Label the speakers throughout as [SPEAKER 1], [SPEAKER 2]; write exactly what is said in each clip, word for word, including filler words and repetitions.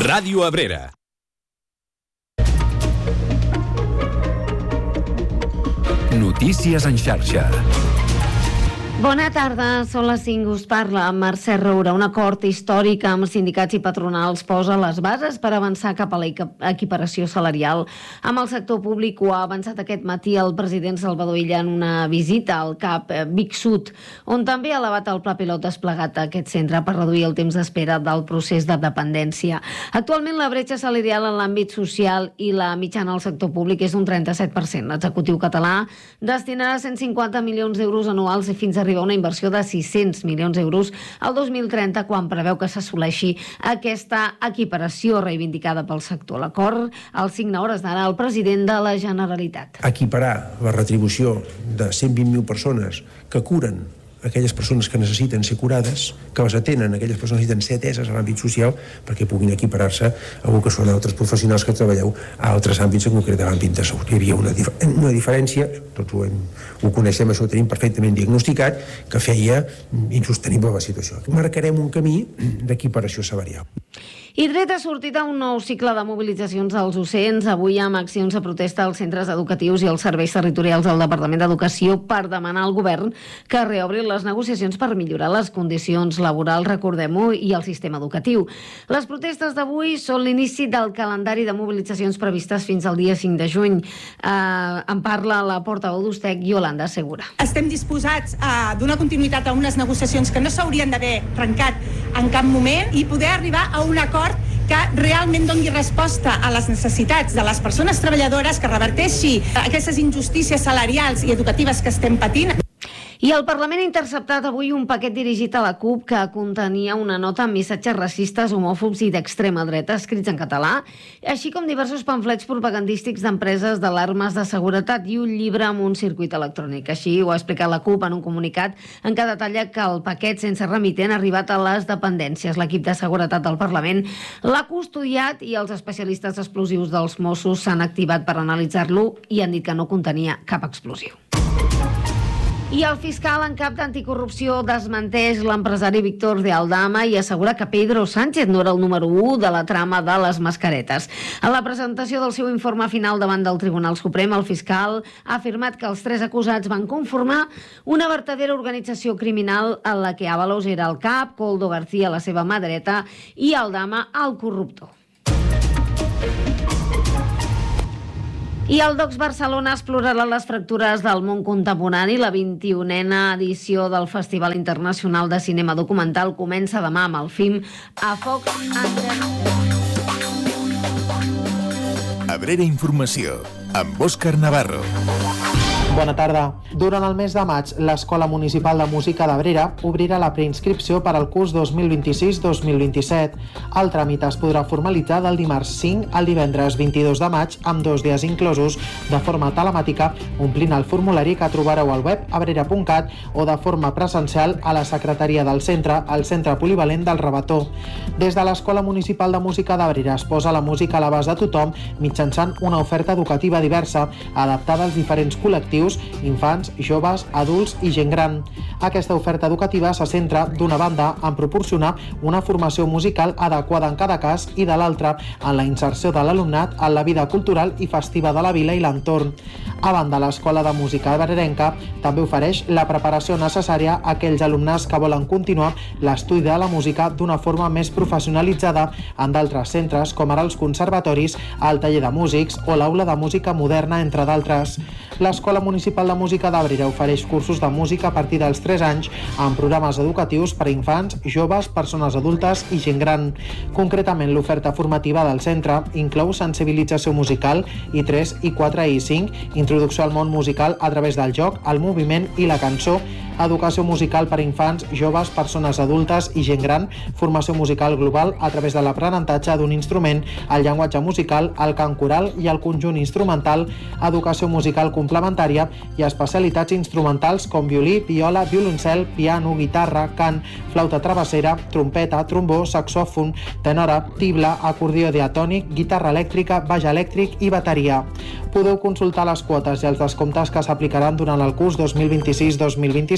[SPEAKER 1] Ràdio Abrera. Notícies en xarxa.
[SPEAKER 2] Bona tarda, són les cinc, us parla Mercè Roura. Un acord històric amb sindicats i patronals posa les bases per avançar cap a la equiparació salarial. Amb el sector públic ho ha avançat aquest matí el president Salvador Illa en una visita al C A P Vic Sud, on també ha elevat el pla pilot desplegat a aquest centre per reduir el temps d'espera del procés de dependència. Actualment la bretxa salarial en l'àmbit social i la mitjana al sector públic és d'un trenta-set per cent. L'executiu català destinarà cent cinquanta milions d'euros anuals i fins a arribar a una inversió de sis-cents milions d'euros al dos mil trenta, quan preveu que s'assoleixi aquesta equiparació reivindicada pel sector. L'acord el signa hores d'ara el president de la Generalitat.
[SPEAKER 3] Equiparar la retribució de cent vint mil persones que curen aquelles persones que necessiten ser curades, que les atenen, aquelles persones que necessiten ser ateses a l'àmbit social, perquè puguin equiparar-se a el que són altres professionals que treballeu a altres àmbits, en concret a l'àmbit de salut. Hi havia una, dif una diferència, tots ho, hem, ho coneixem, això ho tenim perfectament diagnosticat, que feia insostenible la situació. Marcarem un camí d'equiparació salarial.
[SPEAKER 2] I dret ha sortit a un nou cicle de mobilitzacions als docents, avui amb accions de protesta als centres educatius i als serveis territorials del Departament d'Educació per demanar al govern que reobri les negociacions per millorar les condicions laborals, recordem-ho, i el sistema educatiu. Les protestes d'avui són l'inici del calendari de mobilitzacions previstes fins al dia cinc de juny. Eh, en parla la portaveu d'Ustec, Yolanda Segura.
[SPEAKER 4] Estem disposats a donar continuïtat a unes negociacions que no s'haurien d'haver trencat en cap moment i poder arribar a un acord que realment doni resposta a les necessitats de les persones treballadores, que reverteixi aquestes injustícies salarials i educatives que estem patint.
[SPEAKER 2] I el Parlament ha interceptat avui un paquet dirigit a la CUP que contenia una nota amb missatges racistes, homòfobs i d'extrema dreta escrits en català, així com diversos pamflets propagandístics d'empreses d'alarmes de seguretat i un llibre amb un circuit electrònic. Així ho ha explicat la CUP en un comunicat en què detalla que el paquet sense remitent ha arribat a les dependències. L'equip de seguretat del Parlament l'ha custodiat i els especialistes explosius dels Mossos s'han activat per analitzar-lo i han dit que no contenia cap explosiu. I el fiscal en cap d'anticorrupció desmenteix l'empresari Víctor de Aldama i assegura que Pedro Sánchez no era el número u de la trama de les mascaretes. En la presentació del seu informe final davant del Tribunal Suprem, el fiscal ha afirmat que els tres acusats van conformar una vertadera organització criminal en la que Ábalos era el cap, Koldo García la seva mà dreta i Aldama el corruptor. I el Docs Barcelona explorarà les fractures del món contemporani. La vint-i-unena edició del Festival Internacional de Cinema Documental comença demà amb el film A Fox Under.
[SPEAKER 1] Abrera Informació, amb Òscar Navarro.
[SPEAKER 5] Bona tarda. Durant el mes de maig, l'Escola Municipal de Música d'Abrera obrirà la preinscripció per al curs dos mil vint-i-sis dos mil vint-i-set. El tràmit es podrà formalitzar del dimarts cinc al divendres vint-i-dos de maig, amb dos dies inclosos, de forma telemàtica, omplint el formulari que trobareu al web abrera punt cat o de forma presencial a la secretaria del centre, al Centre Polivalent del Rabató. Des de l'Escola Municipal de Música d'Abrera es posa la música a l'abast de tothom mitjançant una oferta educativa diversa, adaptada als diferents col·lectius, infants, joves, adults i gent gran. Aquesta oferta educativa se centra, d'una banda, en proporcionar una formació musical adequada en cada cas i, de l'altra, en la inserció de l'alumnat en la vida cultural i festiva de la vila i l'entorn. A banda, l'Escola de Música abrerenca també ofereix la preparació necessària a aquells alumnes que volen continuar l'estudi de la música d'una forma més professionalitzada en d'altres centres, com ara els conservatoris, el taller de músics o l'aula de música moderna, entre d'altres. L'Escola Municipal de Música d'Abrera ofereix cursos de música a partir dels tres anys amb programes educatius per a infants, joves, persones adultes i gent gran. Concretament, l'oferta formativa del centre inclou sensibilització musical i tres i quatre i cinc, introducció al món musical a través del joc, el moviment i la cançó, educació musical per a infants, joves, persones adultes i gent gran, formació musical global a través de l'aprenentatge d'un instrument, el llenguatge musical, el cant coral i el conjunt instrumental, educació musical complementària i especialitats instrumentals com violí, viola, violoncel, piano, guitarra, cant, flauta travessera, trompeta, trombó, saxòfon, tenora, tibla, acordió diatònic, guitarra elèctrica, baix elèctric i bateria. Podeu consultar les quotes i els descomptes que s'aplicaran durant el curs dos mil vint-i-sis dos mil vint-i-set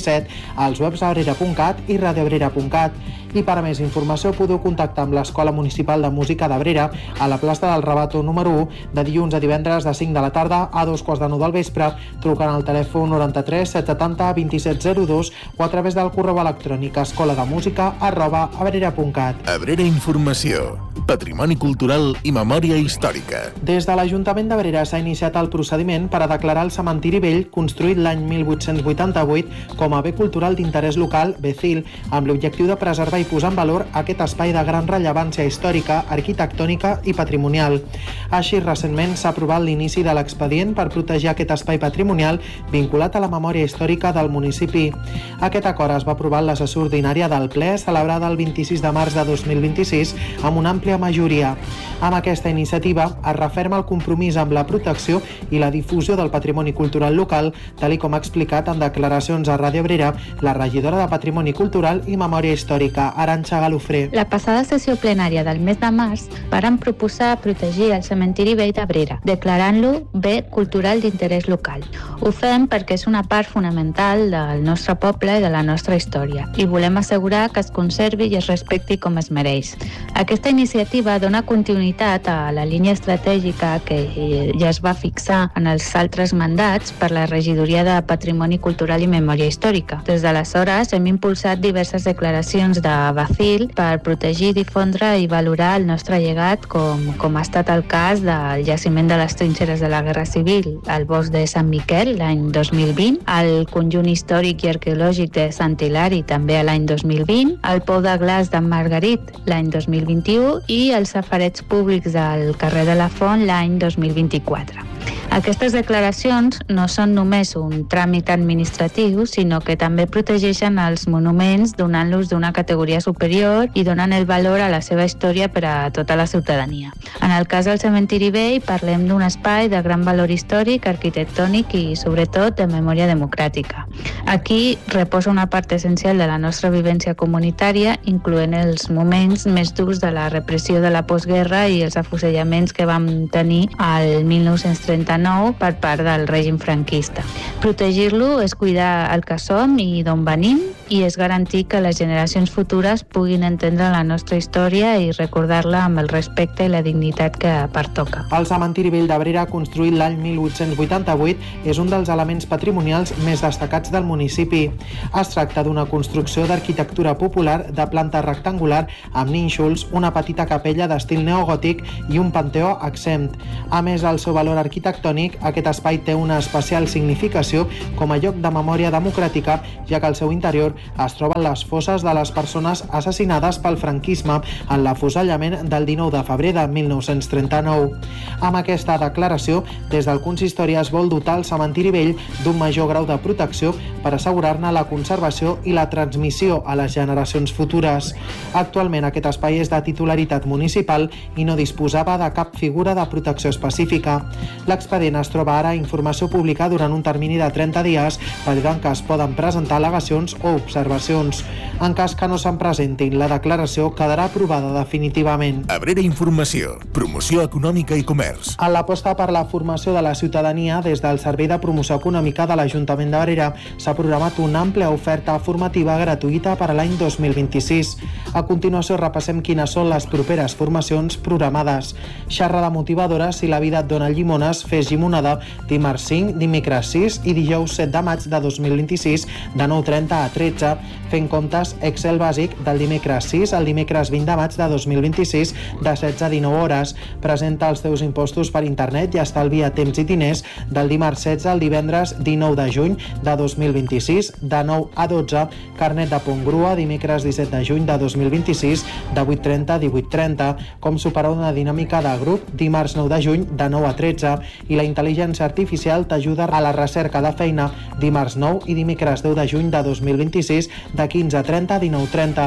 [SPEAKER 5] disset als webs abrera punt cat i radioabrera punt cat. I per a més informació podeu contactar amb l'Escola Municipal de Música d'Abrera a la plaça del Rabato número u de dilluns a divendres de cinc de la tarda a dos quarts de nou del vespre, trucant al telèfon noranta-tres set setanta vint-i-set zero dos o a través del correu electrònic escolademusica arroba abrera punt cat.
[SPEAKER 1] Abrera Informació, Patrimoni Cultural i Memòria Històrica.
[SPEAKER 5] Des de l'Ajuntament d'Abrera s'ha iniciat el procediment per a declarar el cementiri vell construït l'any mil vuit-cents vuitanta-vuit com a bé cultural d'interès local, B C I L, amb l'objectiu de preservar i posar en valor aquest espai de gran rellevància històrica, arquitectònica i patrimonial. Així, recentment s'ha aprovat l'inici de l'expedient per protegir aquest espai patrimonial vinculat a la memòria històrica del municipi. Aquest acord es va aprovar en la sessió ordinària del ple celebrada el vint-i-sis de març de dos mil vint-i-sis amb una àmplia majoria. Amb aquesta iniciativa es referma el compromís amb la protecció i la difusió del patrimoni cultural local, tal com ha explicat en declaracions a Ràdio Abrera la regidora de Patrimoni Cultural i Memòria Històrica, Arantxa Galofré.
[SPEAKER 6] La passada sessió plenària del mes de març varen proposar protegir el cementiri vell d'Abrera, declarant-lo bé cultural d'interès local. Ho fem perquè és una part fonamental del nostre poble i de la nostra història i volem assegurar que es conservi i es respecti com es mereix. Aquesta iniciativa dona continuïtat a la línia estratègica que ja es va fixar en els altres mandats per la Regidoria de Patrimoni Cultural i Memòria Històrica. Des d'aleshores hem impulsat diverses declaracions de Bacil per protegir, difondre i valorar el nostre llegat, com, com ha estat el cas del jaciment de les trinxeres de la Guerra Civil al bosc de Sant Miquel l'any dos mil vint, el conjunt històric i arqueològic de Sant Hilari també l'any dos mil vint, el pou de glaç d'en Margarit l'any dos mil vint-i-u i els safarets públics del carrer de la Font l'any dos mil vint-i-quatre. Aquestes declaracions no són només un tràmit administratiu, sinó que també protegeixen els monuments donant-los d'una categoria superior i donen el valor a la seva història per a tota la ciutadania. En el cas del cementiri vell parlem d'un espai de gran valor històric, arquitectònic i sobretot de memòria democràtica. Aquí reposa una part essencial de la nostra vivència comunitària, incloent els moments més durs de la repressió de la postguerra i els afusellaments que vam tenir al mil nou-cents trenta-nou per part del règim franquista. Protegir-lo és cuidar el que som i d'on venim i és garantir que les generacions futures puguin entendre la nostra història i recordar-la amb el respecte i la dignitat que pertoca.
[SPEAKER 5] El cementiri vell d'Abrera, construït l'any mil vuit-cents vuitanta-vuit, és un dels elements patrimonials més destacats del municipi. Es tracta d'una construcció d'arquitectura popular de planta rectangular amb nínxols, una petita capella d'estil neogòtic i un panteó exempt. A més del seu valor arquitectònic, aquest espai té una especial significació com a lloc de memòria democràtica, ja que al seu interior es troben les fosses de les persones assassinades pel franquisme en l'afusellament del dinou de febrer de mil nou-cents trenta-nou. Amb aquesta declaració, des del consistori es vol dotar el cementiri vell d'un major grau de protecció per assegurar-ne la conservació i la transmissió a les generacions futures. Actualment aquest espai és de titularitat municipal i no disposava de cap figura de protecció específica. L'expedient es troba ara a informació pública durant un termini de trenta dies, període en què es poden presentar al·legacions o observacions. En cas que no se'n presentin, la declaració quedarà aprovada definitivament.
[SPEAKER 1] Abrera Informació, promoció econòmica i comerç.
[SPEAKER 5] En l'aposta per la formació de la ciutadania, des del Servei de Promoció Econòmica de l'Ajuntament d'Abrera s'ha programat una àmplia oferta formativa gratuïta per a l'any dos mil vint-i-sis. A continuació repassem quines són les properes formacions programades. Xerrada motivadora Si la vida et dona llimones, fes llimonada, dimarts cinc, dimecres sis i dijous set de maig de dos mil vint-i-sis de nou trenta a tretze, fent comptes Excel bàsic del dimecres sis al dimecres vint de maig de dos mil vint-i-sis de setze a dinou hores. Presenta els teus impostos per internet i estalvia temps i diners del dimarts setze al divendres dinou de juny de dos mil vint-i-sis de nou a dotze, carnet de pont grua dimecres disset de juny de dos mil vint-i-sis de vuit trenta a divuit trenta, com superar una dinàmica de grup dimarts nou de juny de nou a tretze i la intel·ligència artificial t'ajuda a la recerca de feina dimarts nou i dimecres deu de juny de dos mil vint-i-sis de quinze a trenta a dinou trenta.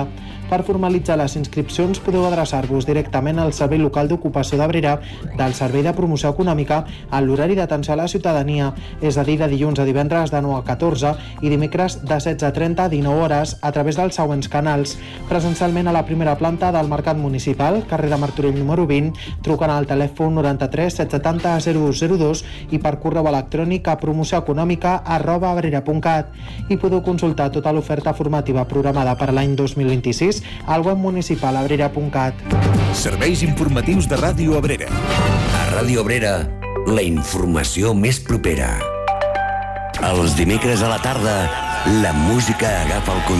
[SPEAKER 5] Per formalitzar les inscripcions podeu adreçar-vos directament al Servei Local d'Ocupació d'Abrera del Servei de Promoció Econòmica en l'horari d'atenció a la ciutadania, és a dir, de dilluns a divendres de nou a catorze i dimecres de setze a trenta a dinou hores a través dels següents canals. Presencialment a la primera planta del Mercat Municipal, carrer de Martorell número vint, trucant al telèfon noranta-tres set setanta zero zero dos i per correu electrònic a promocioeconòmica arroba abrera punt cat. I podeu consultar tota l'oferta formativa programada per l'any dos mil vint-i-sis al web municipal abrera punt cat.
[SPEAKER 1] Serveis informatius de Ràdio Abrera.
[SPEAKER 7] A Ràdio Abrera, la informació més propera. Els dimecres a la tarda, la música agafa el control.